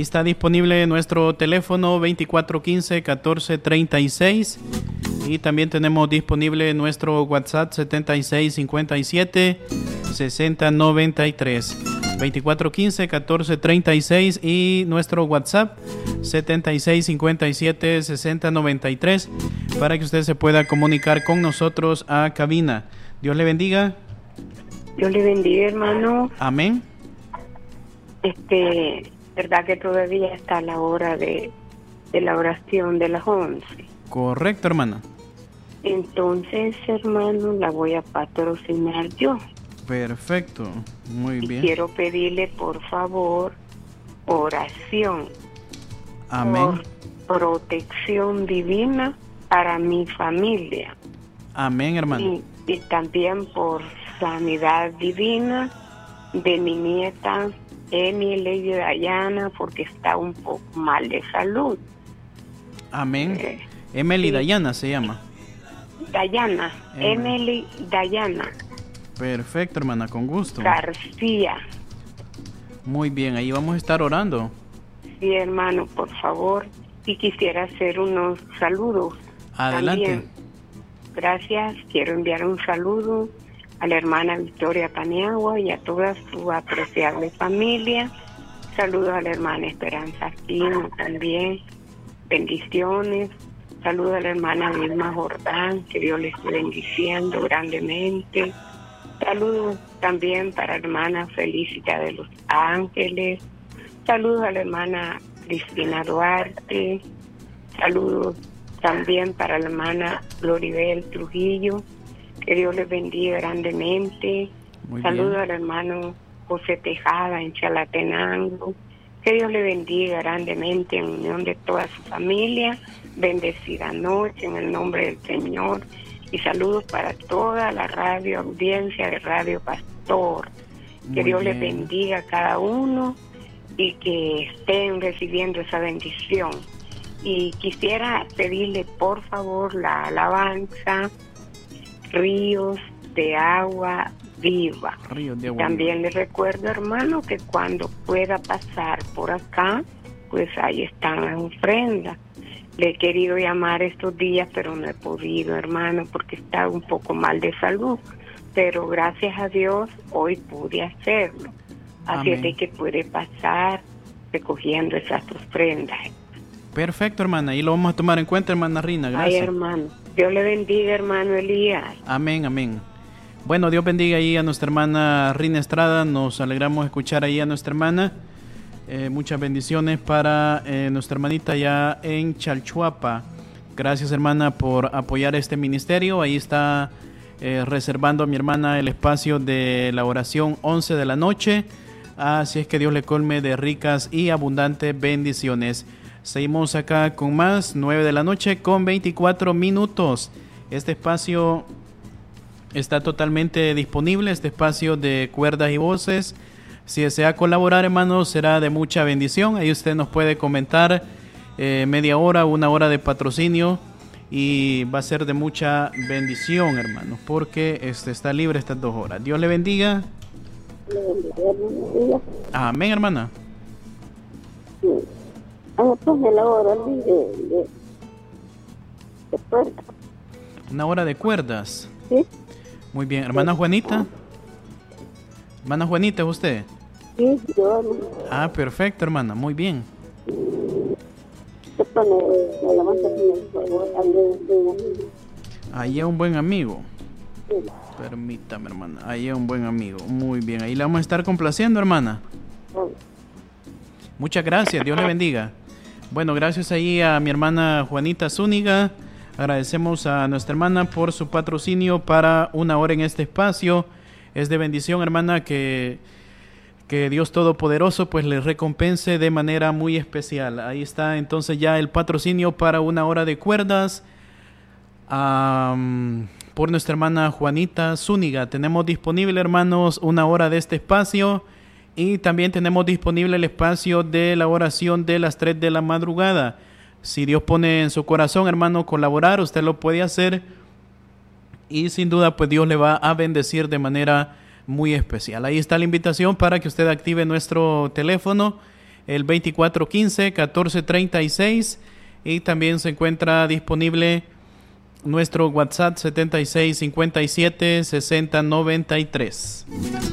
Ahí está disponible nuestro teléfono 2415-1436 y también tenemos disponible nuestro WhatsApp 7657-6093. 2415-1436 y nuestro WhatsApp 7657-6093 para que usted se pueda comunicar con nosotros a cabina. Dios le bendiga. Dios le bendiga, hermano. Amén. Verdad que todavía está la hora de la oración de las 11. Correcto, hermana. Entonces, hermano, la voy a patrocinar yo. Perfecto, muy bien. Quiero pedirle, por favor, oración. Amén. Por protección divina para mi familia. Amén, hermano. Y también por sanidad divina de mi nieta Emily Dayana, porque está un poco mal de salud. Amén. Emily sí. Dayana se llama. Dayana, Emily Dayana. Perfecto, hermana, con gusto. García. Muy bien, ahí vamos a estar orando. Sí, hermano, por favor. Y quisiera hacer unos saludos. Adelante. También. Gracias. Quiero enviar un saludo a la hermana Victoria Paniagua y a toda su apreciable familia. Saludos a la hermana Esperanza Aquino también. Bendiciones. Saludos a la hermana Vilma Jordán, que Dios le esté bendiciendo grandemente. Saludos también para la hermana Felicita de los Ángeles. Saludos a la hermana Cristina Duarte. Saludos también para la hermana Gloribel Trujillo. Que Dios les bendiga grandemente. Saludos al hermano José Tejada en Chalatenango. Que Dios le bendiga grandemente en unión de toda su familia. Bendecida noche en el nombre del Señor. Y saludos para toda la radio audiencia de Radio Pastor. Que Dios les bendiga a cada uno y que estén recibiendo esa bendición. Y quisiera pedirle por favor la alabanza Ríos de Agua Viva. También les recuerdo, hermano, que cuando pueda pasar por acá, pues ahí están las ofrendas. Le he querido llamar estos días, pero no he podido, hermano, porque está un poco mal de salud. Pero gracias a Dios, hoy pude hacerlo. Así es de que puede pasar recogiendo esas ofrendas. Perfecto, hermana. Y lo vamos a tomar en cuenta, hermana Rina. Gracias. Ay, hermano. Dios le bendiga, hermano Elías. Amén, amén. Bueno, Dios bendiga ahí a nuestra hermana Rina Estrada. Nos alegramos de escuchar ahí a nuestra hermana. Muchas bendiciones para nuestra hermanita allá en Chalchuapa. Gracias, hermana, por apoyar este ministerio. Ahí está reservando a mi hermana el espacio de la oración 11 de la noche. Así es que Dios le colme de ricas y abundantes bendiciones. Seguimos acá con más, 9 de la noche con 24 minutos. Este espacio está totalmente disponible, este espacio de cuerdas y voces. Si desea colaborar, hermanos, será de mucha bendición. Ahí usted nos puede comentar media hora, una hora de patrocinio y va a ser de mucha bendición, hermanos, porque está libre estas 2 horas. Dios le bendiga. Amén, hermana. Sí. La hora de cuerdas. Una hora de cuerdas. Sí. Muy bien, hermana Juanita. Hermana Juanita, ¿es usted? Sí, yo. Ah, perfecto, hermana, muy bien. Ahí es un buen amigo. Sí. Permítame, hermana. Ahí es un buen amigo. Muy bien, ahí la vamos a estar complaciendo, hermana. Sí. Muchas gracias, Dios le bendiga. Bueno, gracias ahí a mi hermana Juanita Zúñiga. Agradecemos a nuestra hermana por su patrocinio para una hora en este espacio. Es de bendición, hermana, que Dios Todopoderoso pues le recompense de manera muy especial. Ahí está entonces ya el patrocinio para una hora de cuerdas por nuestra hermana Juanita Zúñiga. Tenemos disponible, hermanos, una hora de este espacio y también tenemos disponible el espacio de la oración de las 3 de la madrugada. Si Dios pone en su corazón, hermano, colaborar, usted lo puede hacer y sin duda pues Dios le va a bendecir de manera muy especial. Ahí está la invitación para que usted active nuestro teléfono el 2415-1436, y también se encuentra disponible nuestro WhatsApp 7657-6093.